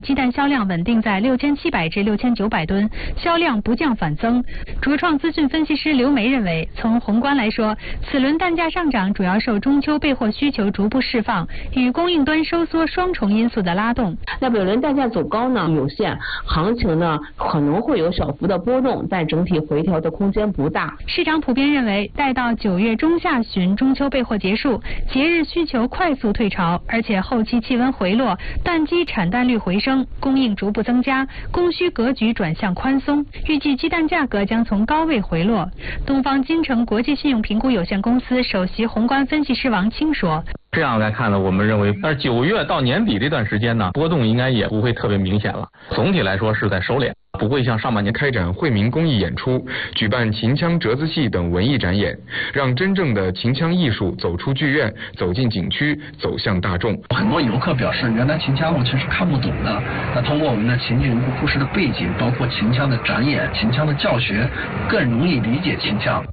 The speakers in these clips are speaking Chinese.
鸡蛋销量稳定在6700至6900吨，销量不降反增。卓创资讯分析师刘梅认为，从宏观来说，此轮蛋价上涨主要受中秋备货需求逐步释放与供应端收缩双重因素的拉动。 那本轮蛋价走高呢有限，行情呢可能会有小幅的波动，但整体回调的空间不大。 市场普遍认为，待到9月中下旬中秋备货结束，节日需求快速退潮，而且后期气温回落，蛋鸡产蛋率回升，供应逐步增加，供需格局转向宽松，预计鸡蛋价格将从高位回落。东方金城国际信用评估有限公司首席宏观分析师王清说。 这样来看呢，我们认为，但是9月到年底这段时间呢，波动应该也不会特别明显了。总体来说是在收敛，不会像上半年开展惠民公益演出，举办秦腔折子戏等文艺展演，让真正的秦腔艺术走出剧院，走进景区，走向大众。 很多游客表示，原来秦腔我其实看不懂的。那通过我们的秦剧故事的背景，包括秦腔的展演、秦腔的教学，更容易理解秦腔。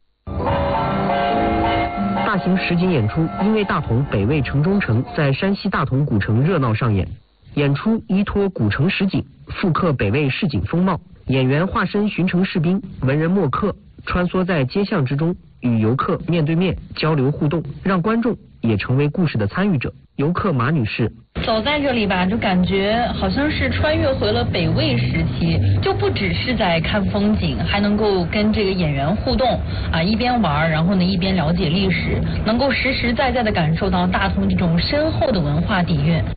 大型实景演出《因为大同北魏城中城》在山西大同古城热闹上演，演出依托古城实景，复刻北魏市井风貌，演员化身巡城士兵、文人墨客，穿梭在街巷之中，与游客面对面交流互动，让观众也成为故事的参与者。游客马女士， 走在这里吧，就感觉好像是穿越回了北魏时期，就不只是在看风景，还能够跟这个演员互动啊，一边玩，然后呢一边了解历史，能够实实在在的感受到大同这种深厚的文化底蕴。